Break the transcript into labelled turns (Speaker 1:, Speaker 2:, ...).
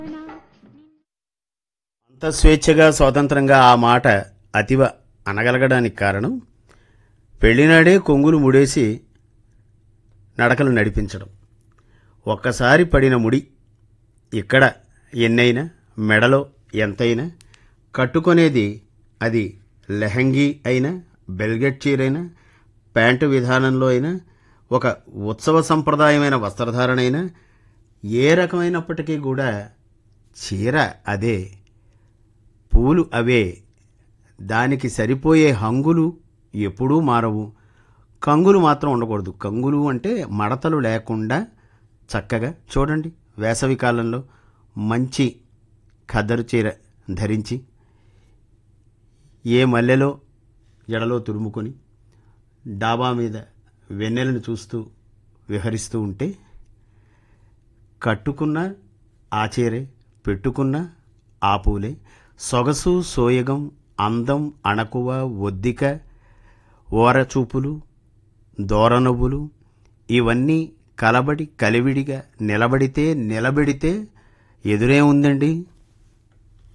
Speaker 1: అంత స్వేచ్ఛగా స్వాతంత్రంగా ఆ మాట అతివ అనగలగడానికి కారణం పెళ్లినాడే కొంగులు ముడేసి నడకలు నడిపించడం. ఒక్కసారి పడిన ముడి ఇక్కడ ఎన్నైనా, మెడలో ఎంతైనా, కట్టుకొనేది అది లెహంగీ అయినా, బెల్గెట్ చీరైనా, ప్యాంటు విధానంలో అయినా, ఒక ఉత్సవ సంప్రదాయమైన వస్త్రధారణ అయినా, ఏ రకమైనప్పటికీ కూడా చీర అదే, పూలు అవే, దానికి సరిపోయే హంగులు ఎప్పుడూ మారవు. కంగులు మాత్రం ఉండకూడదు. కంగులు అంటే మడతలు లేకుండా చక్కగా చూడండి, వేసవి కాలంలో మంచి ఖద్దరు చీర ధరించి ఏ మల్లెలో జడలో తురుముకొని డాబా మీద వెన్నెలను చూస్తూ విహరిస్తూ ఉంటే కట్టుకున్న ఆ చీరే, పెట్టుకున్న ఆ పూలే, సొగసు సోయగం, అందం, అణకువ, ఒద్దిక, ఓరచూపులు, దోరనవ్వులు ఇవన్నీ కలబడి కలివిడిగా నిలబడితే ఎదురే ఉందండి